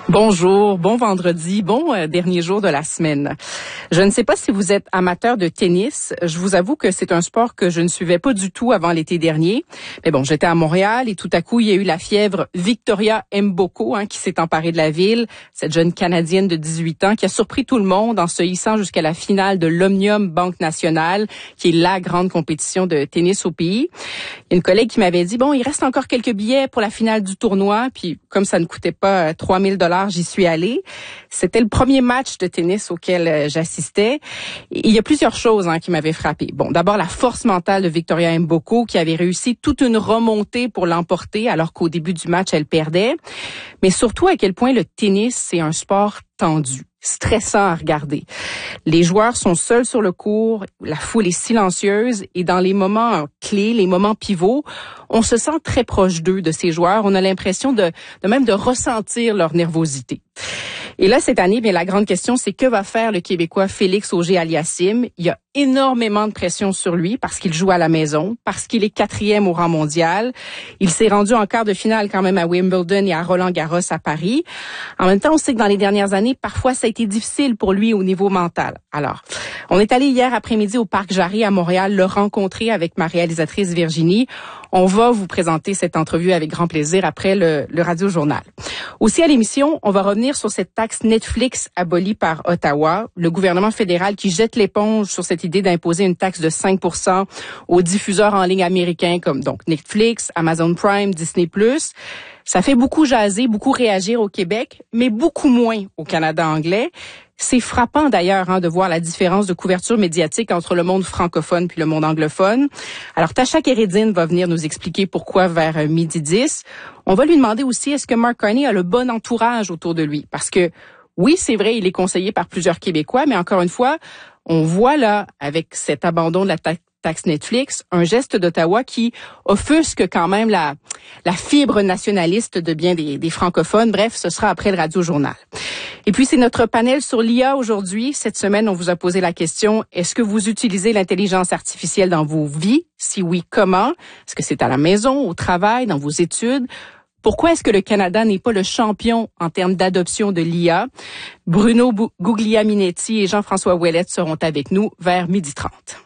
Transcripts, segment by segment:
Bonjour, bon vendredi, bon dernier jour de la semaine. Je ne sais pas si vous êtes amateur de tennis. Je vous avoue que c'est un sport que je ne suivais pas du tout avant l'été dernier. Mais bon, j'étais à Montréal et tout à coup, il y a eu la fièvre Victoria Mboko qui s'est emparée de la ville. Cette jeune Canadienne de 18 ans qui a surpris tout le monde en se hissant jusqu'à la finale de l'Omnium Banque Nationale, qui est la grande compétition de tennis au pays. Il y a une collègue qui m'avait dit, il reste encore quelques billets pour la finale du tournoi. Puis comme ça ne coûtait pas 3 000 $, j'y suis allée. C'était le premier match de tennis auquel j'assistais. Et il y a plusieurs choses qui m'avaient frappée. Bon, d'abord la force mentale de Victoria Mboko qui avait réussi toute une remontée pour l'emporter alors qu'au début du match, elle perdait. Mais surtout à quel point le tennis, c'est un sport tendu, stressant à regarder. Les joueurs sont seuls sur le court, la foule est silencieuse et dans les moments clés, les moments pivots, on se sent très proche d'eux, de ces joueurs. On a l'impression de ressentir leur nervosité. Et là, cette année, la grande question, c'est que va faire le Québécois Félix Auger-Aliassime? Il y a énormément de pression sur lui parce qu'il joue à la maison, parce qu'il est 4e au rang mondial. Il s'est rendu en quart de finale quand même à Wimbledon et à Roland-Garros à Paris. En même temps, on sait que dans les dernières années, parfois, ça a été difficile pour lui au niveau mental. Alors, on est allé hier après-midi au Parc Jarry à Montréal le rencontrer avec ma réalisatrice Virginie. On va vous présenter cette entrevue avec grand plaisir après le Radio-Journal. Aussi à l'émission, on va revenir sur cette taxe Netflix abolie par Ottawa, le gouvernement fédéral qui jette l'éponge sur cette idée d'imposer une taxe de 5% aux diffuseurs en ligne américains comme donc Netflix, Amazon Prime, Disney+. Ça fait beaucoup jaser, beaucoup réagir au Québec, mais beaucoup moins au Canada anglais. C'est frappant d'ailleurs de voir la différence de couverture médiatique entre le monde francophone puis le monde anglophone. Alors Tasha Kérédine va venir nous expliquer pourquoi vers 12h10. On va lui demander aussi est-ce que Mark Carney a le bon entourage autour de lui parce que oui, c'est vrai, il est conseillé par plusieurs Québécois, mais encore une fois, on voit là avec cet abandon de la taxe Netflix, un geste d'Ottawa qui offusque quand même la fibre nationaliste de bien des francophones. Bref, ce sera après le Radio-Journal. Et puis, c'est notre panel sur l'IA aujourd'hui. Cette semaine, on vous a posé la question, est-ce que vous utilisez l'intelligence artificielle dans vos vies? Si oui, comment? Est-ce que c'est à la maison, au travail, dans vos études? Pourquoi est-ce que le Canada n'est pas le champion en termes d'adoption de l'IA? Bruno Guglielminetti et Jean-François Ouellette seront avec nous vers 12h30.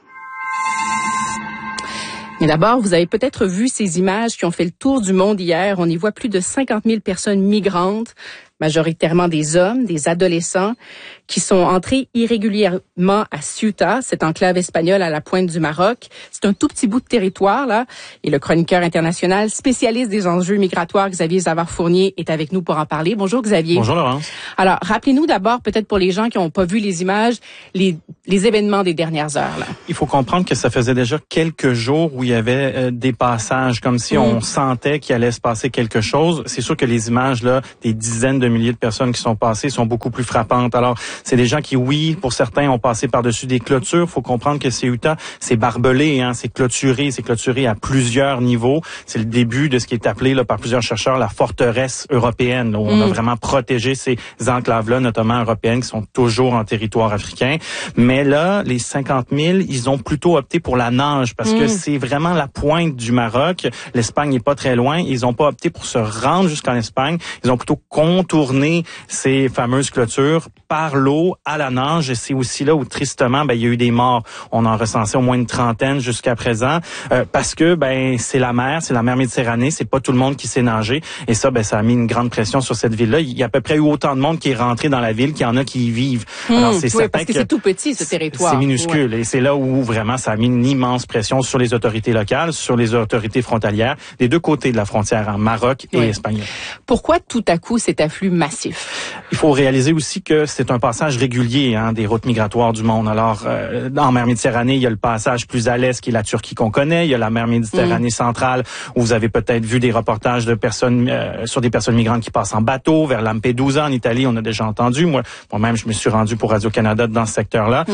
Mais d'abord, vous avez peut-être vu ces images qui ont fait le tour du monde hier. On y voit plus de 50 000 personnes migrantes, majoritairement des hommes, des adolescents, qui sont entrés irrégulièrement à Ceuta, cette enclave espagnole à la pointe du Maroc. C'est un tout petit bout de territoire, là. Et le chroniqueur international, spécialiste des enjeux migratoires, Xavier Zavard-Fournier, est avec nous pour en parler. Bonjour, Xavier. Bonjour, Laurence. Alors, rappelez-nous d'abord, peut-être pour les gens qui n'ont pas vu les images, les événements des dernières heures, là. Il faut comprendre que ça faisait déjà quelques jours où il y avait des passages, comme si on sentait qu'il allait se passer quelque chose. C'est sûr que les images, là, des dizaines de milliers de personnes qui sont passées sont beaucoup plus frappantes. Alors, c'est des gens qui, oui, pour certains, ont passé par-dessus des clôtures. Faut comprendre que Ceuta, c'est barbelé, c'est clôturé à plusieurs niveaux. C'est le début de ce qui est appelé là, par plusieurs chercheurs la forteresse européenne, là, où on a vraiment protégé ces enclaves-là, notamment européennes, qui sont toujours en territoire africain. Mais là, les 50 000, ils ont plutôt opté pour la nage parce que c'est vraiment la pointe du Maroc. L'Espagne n'est pas très loin. Ils n'ont pas opté pour se rendre jusqu'en Espagne. Ils ont plutôt contourné ces fameuses clôtures par l'eau à la nage. Et c'est aussi là où, tristement, il y a eu des morts. On en recensait au moins une trentaine jusqu'à présent parce que c'est la mer Méditerranée. C'est pas tout le monde qui sait nager. Et ça, ça a mis une grande pression sur cette ville-là. Il y a à peu près eu autant de monde qui est rentré dans la ville qu'il y en a qui y vivent. Alors, c'est certain parce que c'est tout petit, ce territoire. C'est minuscule. Ouais. Et c'est là où vraiment ça a mis une immense pression sur les autorités locales, sur les autorités frontalières, des deux côtés de la frontière, Maroc et Espagne. Pourquoi tout à coup cet afflux massif? Il faut réaliser aussi que c'est un passage régulier des routes migratoires du monde. Alors, en mer Méditerranée, il y a le passage plus à l'est qui est la Turquie qu'on connaît. Il y a la mer Méditerranée centrale où vous avez peut-être vu des reportages de personnes sur des personnes migrantes qui passent en bateau vers Lampedusa en Italie. On a déjà entendu. Moi-même, je me suis rendu pour Radio-Canada dans ce secteur-là.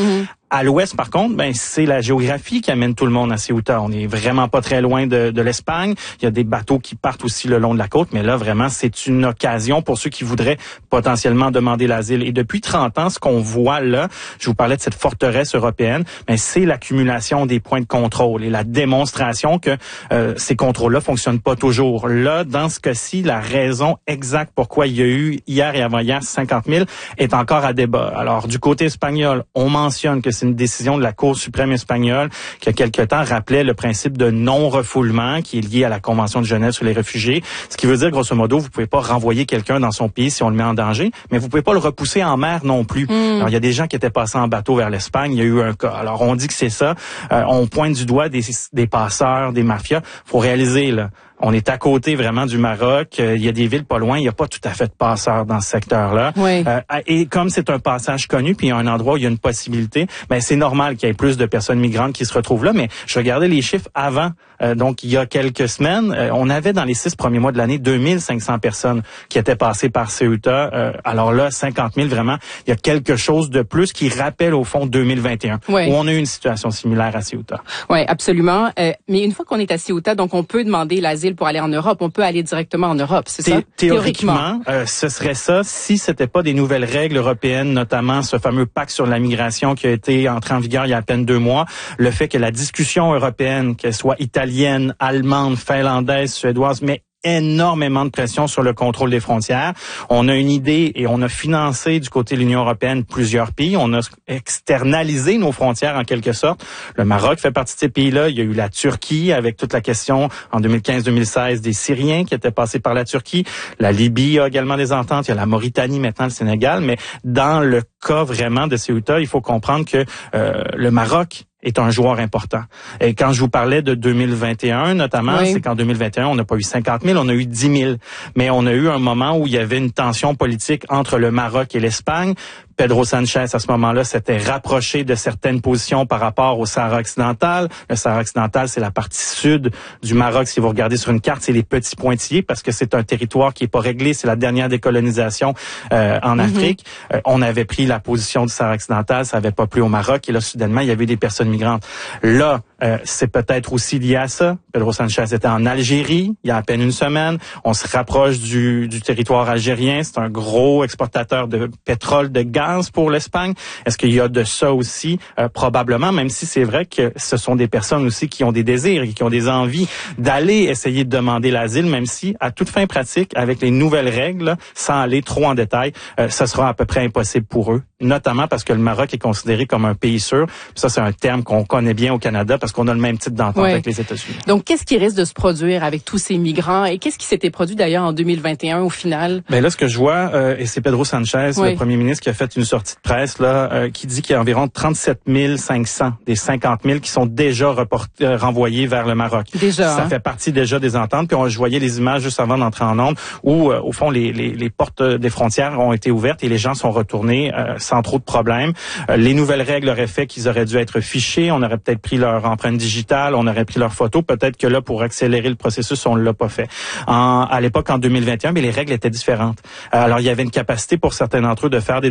À l'ouest, par contre, c'est la géographie qui amène tout le monde à Ceuta. On n'est vraiment pas très loin de l'Espagne. Il y a des bateaux qui partent aussi le long de la côte, mais là, vraiment, c'est une occasion pour ceux qui voudraient potentiellement demander l'asile. Et depuis 30 ans, ce qu'on voit là, je vous parlais de cette forteresse européenne, c'est l'accumulation des points de contrôle et la démonstration que ces contrôles-là fonctionnent pas toujours. Là, dans ce cas-ci, la raison exacte pourquoi il y a eu hier et avant-hier 50 000 est encore à débat. Alors, du côté espagnol, on mentionne que c'est une décision de la Cour suprême espagnole qui, il y a quelque temps, rappelait le principe de non-refoulement qui est lié à la Convention de Genève sur les réfugiés. Ce qui veut dire, grosso modo, vous pouvez pas renvoyer quelqu'un dans son pays si on le met en danger, mais vous pouvez pas le repousser en mer non plus. Alors, il y a des gens qui étaient passés en bateau vers l'Espagne, il y a eu un cas. Alors, on dit que c'est ça. On pointe du doigt des passeurs, des mafias. Faut réaliser, là, on est à côté vraiment du Maroc. Il y a des villes pas loin. Il n'y a pas tout à fait de passeurs dans ce secteur-là. Oui. Et comme c'est un passage connu, puis il y a un endroit où il y a une possibilité, c'est normal qu'il y ait plus de personnes migrantes qui se retrouvent là. Mais je regardais les chiffres avant. Donc, il y a quelques semaines, on avait dans les 6 premiers mois de l'année 2500 personnes qui étaient passées par Ceuta. Alors là, 50 000, vraiment, il y a quelque chose de plus qui rappelle au fond 2021, oui, où on a eu une situation similaire à Ceuta. Oui, absolument. Mais une fois qu'on est à Ceuta, donc on peut demander l'asile pour aller en Europe. On peut aller directement en Europe, c'est ça? Théoriquement, ce serait ça si c'était pas des nouvelles règles européennes, notamment ce fameux pacte sur la migration qui a été entré en vigueur il y a à peine 2 mois. Le fait que la discussion européenne, qu'elle soit italienne, allemande, finlandaise, suédoise, mais énormément de pression sur le contrôle des frontières. On a une idée et on a financé du côté de l'Union européenne plusieurs pays. On a externalisé nos frontières en quelque sorte. Le Maroc fait partie de ces pays-là. Il y a eu la Turquie avec toute la question en 2015-2016 des Syriens qui étaient passés par la Turquie. La Libye a également des ententes. Il y a la Mauritanie, maintenant le Sénégal. Mais dans le cas vraiment de Ceuta, il faut comprendre que le Maroc est un joueur important. Et quand je vous parlais de 2021, notamment, oui, c'est qu'en 2021, on n'a pas eu 50 000, on a eu 10 000. Mais on a eu un moment où il y avait une tension politique entre le Maroc et l'Espagne. Pedro Sanchez, à ce moment-là, s'était rapproché de certaines positions par rapport au Sahara occidental. Le Sahara occidental, c'est la partie sud du Maroc. Si vous regardez sur une carte, c'est les petits pointillés parce que c'est un territoire qui est pas réglé. C'est la dernière décolonisation en Afrique. On avait pris la position du Sahara occidental, ça avait pas plu au Maroc. Et là, soudainement, il y avait des personnes migrantes. Là, c'est peut-être aussi lié à ça. Pedro Sanchez était en Algérie il y a à peine une semaine. On se rapproche du territoire algérien. C'est un gros exportateur de pétrole, de gaz pour l'Espagne. Est-ce qu'il y a de ça aussi? Probablement, même si c'est vrai que ce sont des personnes aussi qui ont des désirs et qui ont des envies d'aller essayer de demander l'asile, même si, à toute fin pratique, avec les nouvelles règles, sans aller trop en détail, ça sera à peu près impossible pour eux, notamment parce que le Maroc est considéré comme un pays sûr. Ça, c'est un terme qu'on connaît bien au Canada parce qu'on a le même type d'entente avec les États-Unis. Donc, qu'est-ce qui risque de se produire avec tous ces migrants et qu'est-ce qui s'était produit d'ailleurs en 2021 au final? Là, ce que je vois, et c'est Pedro Sanchez, le premier ministre, qui a fait une sortie de presse là, qui dit qu'il y a environ 37 500 des 50 000 qui sont déjà renvoyés vers le Maroc. Déjà, ça fait partie déjà des ententes. Puis je voyais les images juste avant d'entrer en onde où, au fond, les portes des frontières ont été ouvertes et les gens sont retournés sans trop de problèmes. Les nouvelles règles auraient fait qu'ils auraient dû être fichés. On aurait peut-être pris leur empreinte digitale, on aurait pris leurs photos. Peut-être que là, pour accélérer le processus, on ne l'a pas fait. À l'époque, en 2021, mais les règles étaient différentes. Alors, il y avait une capacité pour certains d'entre eux de faire des